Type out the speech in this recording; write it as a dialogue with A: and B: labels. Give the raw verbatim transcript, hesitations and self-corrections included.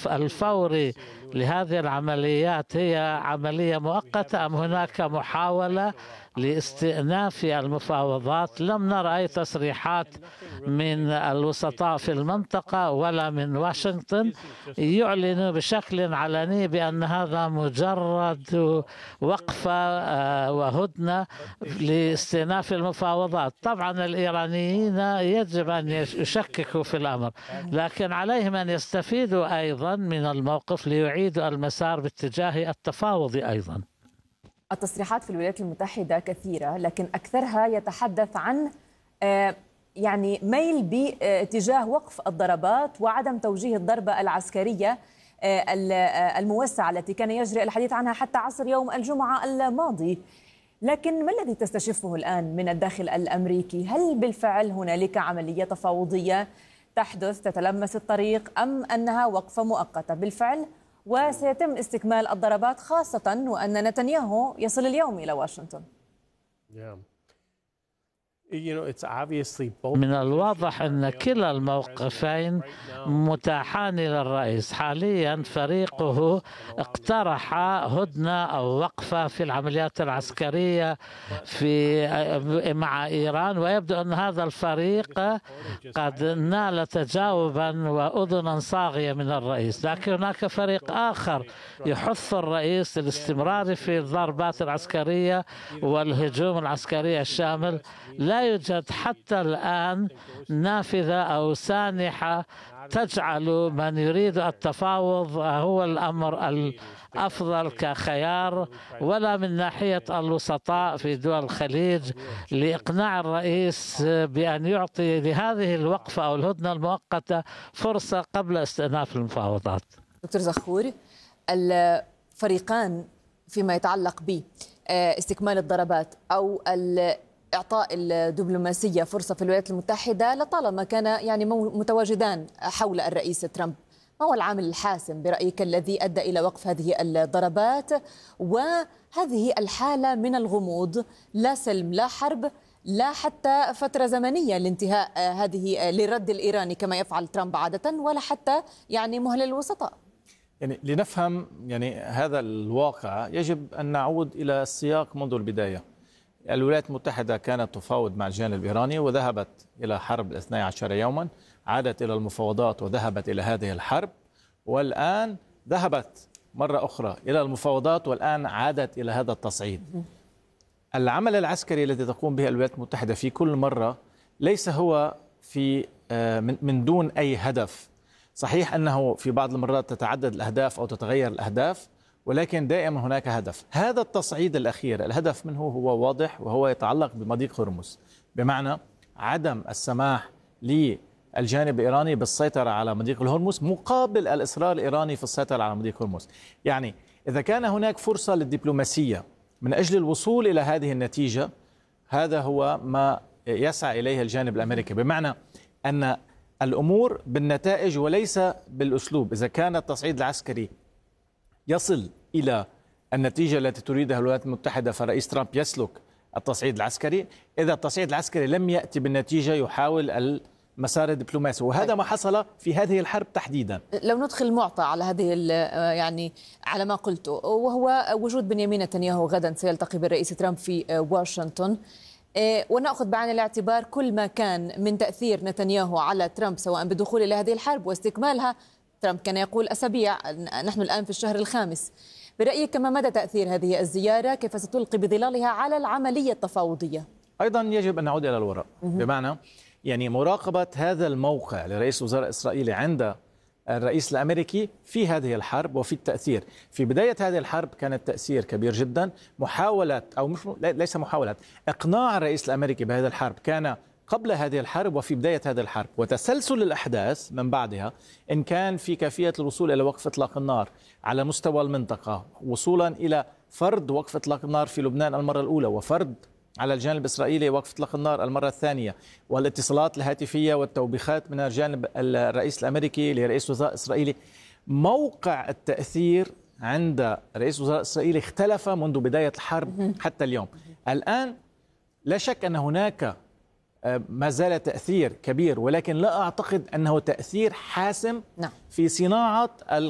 A: الوقف الفوري لهذه العمليات هي عملية مؤقتة أم هناك محاولة لاستئناف المفاوضات؟ لم نرى أي تصريحات من الوسطاء في المنطقة ولا من واشنطن يعلن بشكل علني بأن هذا مجرد وقفة وهدنة لاستئناف المفاوضات. طبعا الإيرانيين يجب أن يشككوا في الأمر، لكن عليهم أن يستفيدوا أيضا من الموقف ليعيدوا المسار باتجاه التفاوض. أيضا
B: التصريحات في الولايات المتحدة كثيرة، لكن أكثرها يتحدث عن يعني ميل باتجاه وقف الضربات وعدم توجيه الضربة العسكرية الموسعة التي كان يجري الحديث عنها حتى عصر يوم الجمعة الماضي. لكن ما الذي تستشفه الآن من الداخل الأمريكي؟ هل بالفعل هنالك عملية تفاوضية تحدث تتلمس الطريق أم أنها وقفة مؤقتة بالفعل وسيتم استكمال الضربات، خاصة وأن نتنياهو يصل اليوم إلى واشنطن؟
A: من الواضح أن كلا الموقفين متاحان للرئيس. حاليا فريقه اقترح هدنة أو وقفة في العمليات العسكرية في مع إيران، ويبدو أن هذا الفريق قد نال تجاوبا وأذنا صاغية من الرئيس. لكن هناك فريق آخر يحث الرئيس للاستمرار في الضربات العسكرية والهجوم العسكري الشامل. لا يوجد حتى الآن نافذة أو سانحة تجعل من يريد التفاوض هو الأمر الأفضل كخيار، ولا من ناحية الوسطاء في دول الخليج لإقناع الرئيس بأن يعطي لهذه الوقفة أو الهدنة المؤقتة فرصة قبل استئناف المفاوضات.
B: دكتور زخور، الفريقان فيما يتعلق باستكمال الضربات أو إعطاء الدبلوماسية فرصة في الولايات المتحدة لطالما كان يعني متواجدان حول الرئيس ترامب، ما هو العامل الحاسم برأيك الذي أدى إلى وقف هذه الضربات وهذه الحالة من الغموض؟ لا سلم لا حرب لا حتى فترة زمنية لانتهاء هذه للرد الإيراني كما يفعل ترامب عادة، ولا حتى يعني مهلة للوسطاء.
C: يعني لنفهم يعني هذا الواقع يجب أن نعود إلى السياق منذ البداية. الولايات المتحدة كانت تفاوض مع الجانب الإيراني وذهبت إلى حرب الاثني عشر يوما، عادت إلى المفاوضات وذهبت إلى هذه الحرب، والآن ذهبت مرة أخرى إلى المفاوضات والآن عادت إلى هذا التصعيد. العمل العسكري الذي تقوم به الولايات المتحدة في كل مرة ليس هو في من دون أي هدف. صحيح أنه في بعض المرات تتعدد الأهداف أو تتغير الأهداف، ولكن دائما هناك هدف. هذا التصعيد الأخير الهدف منه هو واضح، وهو يتعلق بمضيق هرمز، بمعنى عدم السماح للجانب الإيراني بالسيطرة على مضيق الهرمز مقابل الإصرار الإيراني في السيطرة على مضيق هرمز. يعني إذا كان هناك فرصة للدبلوماسية من أجل الوصول إلى هذه النتيجة، هذا هو ما يسعى إليه الجانب الأمريكي، بمعنى أن الأمور بالنتائج وليس بالأسلوب. إذا كان التصعيد العسكري يصل إلى النتيجة التي تريدها الولايات المتحدة فرئيس ترامب يسلك التصعيد العسكري. إذا التصعيد العسكري لم يأتي بالنتيجة يحاول المسار الدبلوماسي، وهذا ما حصل في هذه الحرب تحديدا.
B: لو ندخل معطى على هذه يعني على ما قلت، وهو وجود بنيامين نتنياهو غدا سيلتقي بالرئيس ترامب في واشنطن، ونأخذ بعين الاعتبار كل ما كان من تأثير نتنياهو على ترامب سواء بالدخول إلى هذه الحرب واستكمالها. ترامب كان يقول أسابيع، نحن الآن في الشهر الخامس. برأيك كما مدى تأثير هذه الزيارة؟ كيف ستلقي بظلالها على العملية التفاوضية؟
C: أيضا يجب أن نعود إلى الوراء، بمعنى يعني مراقبة هذا الموقع لرئيس وزراء إسرائيل عند الرئيس الأمريكي في هذه الحرب وفي التأثير. في بداية هذه الحرب كان التأثير كبير جدا. محاولة أو مش ليس محاولة إقناع الرئيس الأمريكي بهذه الحرب كان قبل هذه الحرب وفي بداية هذه الحرب، وتسلسل الأحداث من بعدها إن كان في كيفية الوصول إلى وقف إطلاق النار على مستوى المنطقة، وصولا إلى فرض وقف إطلاق النار في لبنان المرة الأولى، وفرض على الجانب الإسرائيلي وقف إطلاق النار المرة الثانية، والاتصالات الهاتفية والتوبيخات من الجانب الرئيس الأمريكي لرئيس وزراء إسرائيلي. موقع التأثير عند رئيس وزراء إسرائيل اختلف منذ بداية الحرب حتى اليوم. الآن لا شك أن هناك ما زال تأثير كبير، ولكن لا أعتقد أنه تأثير حاسم في صناعة